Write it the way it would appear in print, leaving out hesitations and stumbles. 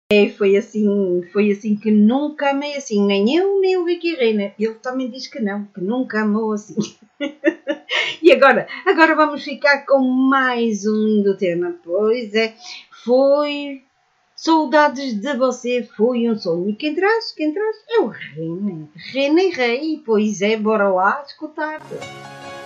Foi assim que nunca amei assim, nem eu, nem o Ricky Reina. Ele também diz que não, que nunca amou assim. E agora vamos ficar com mais um lindo tema. Pois é, foi Saudades de Você, foi um sonho. E quem traz é o René. René Rei, pois é, bora lá escutar.